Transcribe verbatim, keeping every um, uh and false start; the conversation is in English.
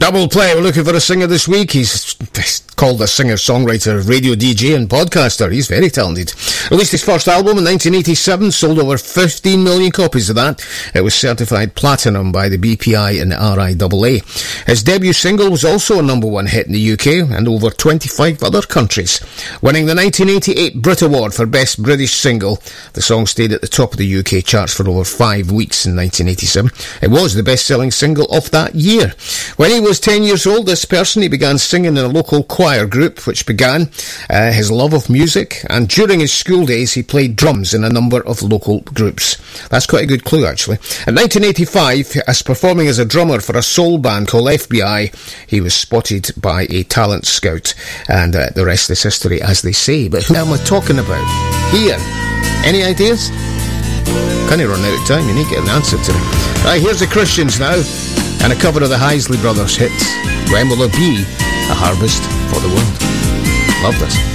Double play, we're looking for a singer this week. He's called a singer-songwriter, radio D J and podcaster. He's very talented. Released his first album in nineteen eighty-seven, sold over fifteen million copies of that. It was certified platinum by the B P I and R I A A. His debut single was also a number one hit in the U K and over twenty-five other countries. Winning the nineteen eighty-eight Brit Award for Best British Single, the song stayed at the top of the U K charts for over five weeks in nineteen eighty-seven. It was the best-selling single of that year. When he was ten years old, this person, he began singing in a local choir group, which began uh, his love of music, and during his school days he played drums in a number of local groups. That's quite a good clue, actually. In nineteen eighty-five, as performing as a drummer for a soul band called F B I, he was spotted by a talent scout, and uh, the rest is history, as they say. But who am I talking about here? Any ideas? Kind of run out of time, you need to get an answer to it. Right, here's the Christians now, and a cover of the Heisley Brothers hit, When Will There Be a Harvest for the World? Love this.